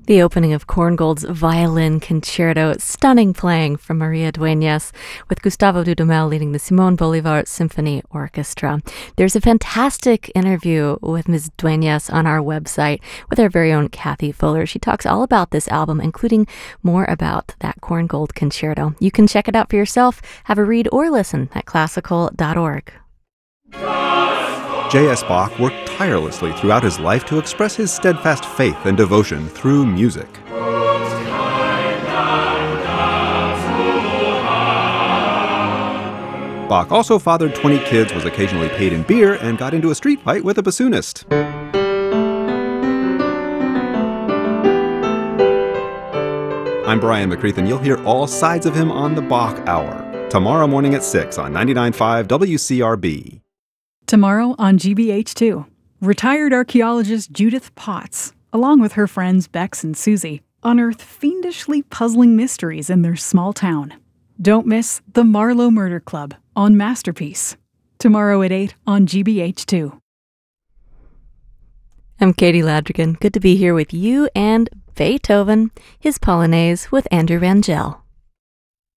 The opening of Korngold's Violin Concerto, stunning playing from Maria Dueñas, with Gustavo Dudamel leading the Simón Bolívar Symphony Orchestra. There's a fantastic interview with Ms. Dueñas on our website with our very own Kathy Fuller. She talks all about this album, including more about that Korngold Concerto. You can check it out for yourself, have a read or listen at classical.org. J.S. Bach worked tirelessly throughout his life to express his steadfast faith and devotion through music. Bach also fathered 20 kids, was occasionally paid in beer, and got into a street fight with a bassoonist. I'm Brian McCreath, and you'll hear all sides of him on the Bach Hour, tomorrow morning at 6 on 99.5 WCRB. Tomorrow on GBH2, retired archaeologist Judith Potts, along with her friends Bex and Susie, unearth fiendishly puzzling mysteries in their small town. Don't miss The Marlowe Murder Club on Masterpiece, tomorrow at 8 on GBH2. I'm Katie Ladrigan. Good to be here with you and Beethoven, his Polonaise with Andrew Rangel.